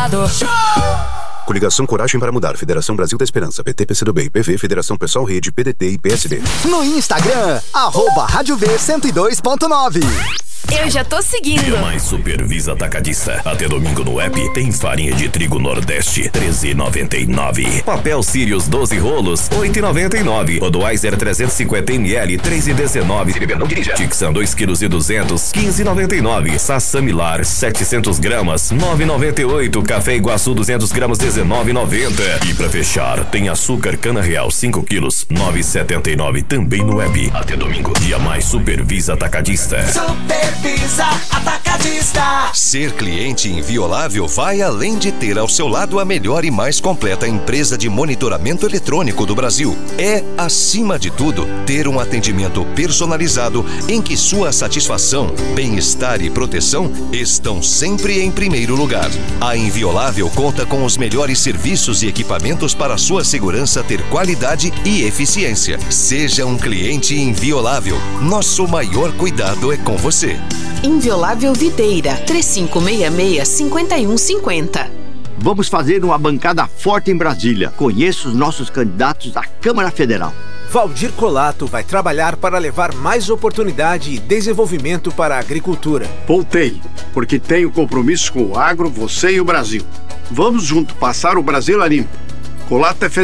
lado. Coligação Coragem para Mudar, Federação Brasil da Esperança, PT, PCdoB, PV, Federação Pessoal Rede, PDT e PSD. No Instagram, @Rádio V 102.9. Eu já tô seguindo. Dia Mais Supervisa Atacadista. Até domingo no app tem farinha de trigo Nordeste, R$13,99. Papel Sirius 12 rolos, R$8,99. Budweiser 350 ml, R$3,19. Se beber não dirija. Tixan 2,2 kg, R$15,99. Sassamilar 700 gramas, R$9,98. Café Iguaçu 200 gramas, R$19,90. E pra fechar, tem açúcar Cana Real 5 quilos, R$9,79. Também no app. Até domingo. Dia Mais Supervisa Atacadista. Supervisa Atacadista. Ser cliente inviolável vai além de ter ao seu lado a melhor e mais completa empresa de monitoramento eletrônico do Brasil. É, acima de tudo, ter um atendimento personalizado em que sua satisfação, bem-estar e proteção estão sempre em primeiro lugar. A Inviolável conta com os melhores serviços e equipamentos para sua segurança ter qualidade e eficiência. Seja um cliente inviolável. Nosso maior cuidado é com você. Inviolável Videira, 3566-5150. Vamos fazer uma bancada forte em Brasília. Conheça os nossos candidatos à Câmara Federal. Valdir Colato vai trabalhar para levar mais oportunidade e desenvolvimento para a agricultura. Voltei, porque tenho compromisso com o agro, você e o Brasil. Vamos junto passar o Brasil a limpo. Colato é